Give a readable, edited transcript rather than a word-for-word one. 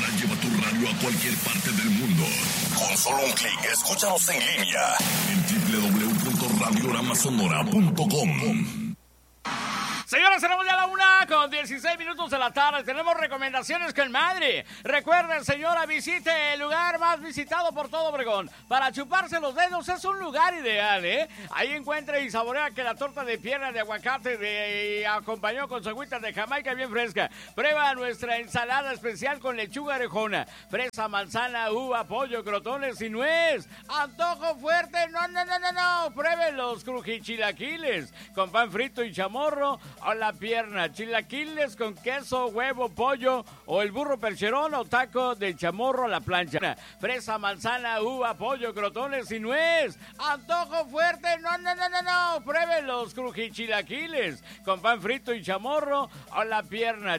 Sonora lleva tu radio a cualquier parte del mundo. Con solo un clic, escúchanos en línea en www.radiogramasonora.com. Señores, tenemos ya la 1:16 de la tarde. Tenemos recomendaciones con madre. Recuerden, señora, visite el lugar más visitado por todo Obregón. Para chuparse los dedos es un lugar ideal, ¿eh? Ahí encuentre y saborea que la torta de pierna de aguacate acompañó con su agüita de Jamaica bien fresca. Prueba nuestra ensalada especial con lechuga orejona, fresa, manzana, uva, pollo, crotones y nuez. Antojo fuerte, no. Pruebe los crujichilaquiles con pan frito y chamorro o la pierna, chilaquiles con queso, huevo, pollo o el burro percherón o taco de chamorro a la plancha. Fresa, manzana, uva, pollo, crotones y nuez. Antojo fuerte, no. Pruebe los crujichilaquiles con pan frito y chamorro o la pierna.